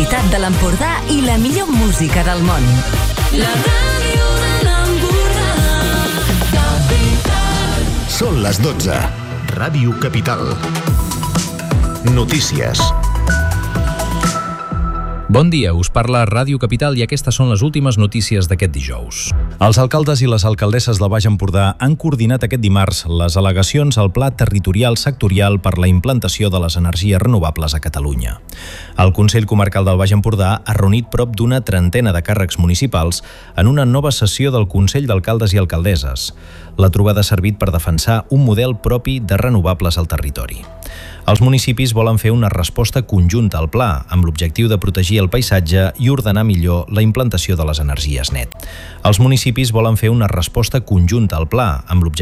l'actualitat de l'Empordà i la millor música del món. La ràdio de l'Empordà, Capital. Són les 12. Ràdio Capital. Notícies. Bon dia, us parla Ràdio Capital i aquestes són les últimes notícies d'aquest dijous. Els alcaldes i les alcaldesses del Baix Empordà han coordinat aquest dimarts les al·legacions al Pla Territorial Sectorial per la implantació de les energies renovables a Catalunya. El Consell Comarcal del Baix Empordà ha reunit prop d'una trentena de càrrecs municipals en una nova sessió del Consell d'Alcaldes i Alcaldesses. La trobada ha servit per defensar un model propi de renovables al territori. Els municipis volen fer una resposta conjunta al pla, amb l'objectiu de protegir el paisatge i ordenar millor la implantació de les energies net. Els municipis volen fer una resposta conjunta al pla, amb l'objectiu